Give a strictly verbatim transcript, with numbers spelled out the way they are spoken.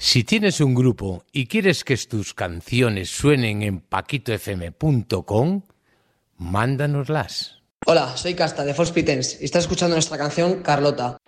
Si tienes un grupo y quieres que tus canciones suenen en paquito f m punto com, mándanoslas. Hola, soy Casta de False Pretense y estás escuchando nuestra canción Carlota.